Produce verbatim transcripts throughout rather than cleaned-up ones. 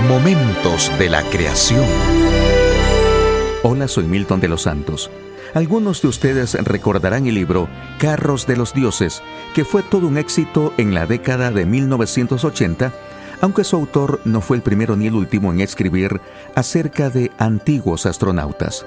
Momentos de la creación. Hola, soy Milton de los Santos. Algunos de ustedes recordarán el libro Carros de los Dioses, que fue todo un éxito en la década de mil novecientos ochenta, aunque su autor no fue el primero ni el último en escribir acerca de antiguos astronautas.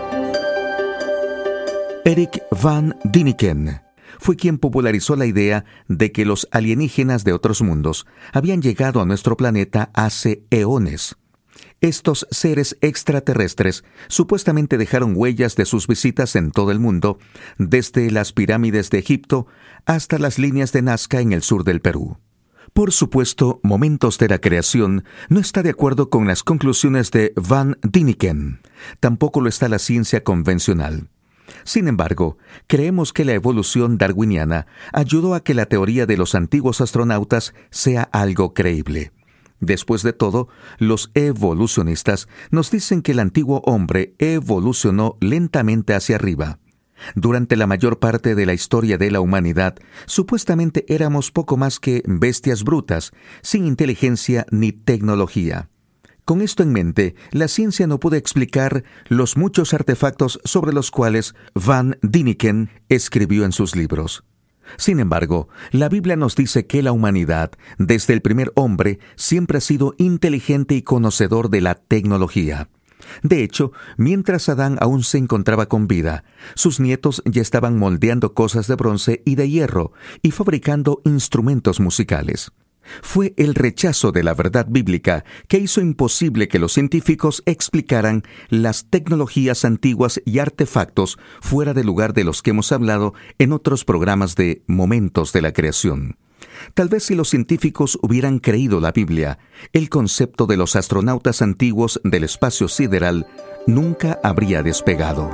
Eric van Däniken fue quien popularizó la idea de que los alienígenas de otros mundos habían llegado a nuestro planeta hace eones. Estos seres extraterrestres supuestamente dejaron huellas de sus visitas en todo el mundo, desde las pirámides de Egipto hasta las líneas de Nazca en el sur del Perú. Por supuesto, Momentos de la Creación no está de acuerdo con las conclusiones de van Däniken. Tampoco lo está la ciencia convencional. Sin embargo, creemos que la evolución darwiniana ayudó a que la teoría de los antiguos astronautas sea algo creíble. Después de todo, los evolucionistas nos dicen que el antiguo hombre evolucionó lentamente hacia arriba. Durante la mayor parte de la historia de la humanidad, supuestamente éramos poco más que bestias brutas, sin inteligencia ni tecnología. Con esto en mente, la ciencia no pudo explicar los muchos artefactos sobre los cuales van Däniken escribió en sus libros. Sin embargo, la Biblia nos dice que la humanidad, desde el primer hombre, siempre ha sido inteligente y conocedor de la tecnología. De hecho, mientras Adán aún se encontraba con vida, sus nietos ya estaban moldeando cosas de bronce y de hierro y fabricando instrumentos musicales. Fue el rechazo de la verdad bíblica que hizo imposible que los científicos explicaran las tecnologías antiguas y artefactos fuera del lugar de los que hemos hablado en otros programas de Momentos de la Creación. Tal vez si los científicos hubieran creído la Biblia, el concepto de los astronautas antiguos del espacio sideral nunca habría despegado.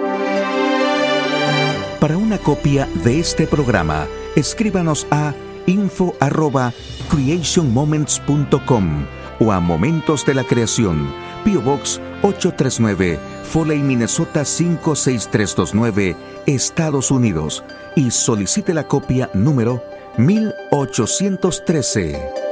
Para una copia de este programa, escríbanos a info arroba creation moments punto com o a Momentos de la Creación, P O Box ochocientos treinta y nueve, Foley, Minnesota cinco seis tres dos nueve, Estados Unidos, y solicite la copia número mil ochocientos trece.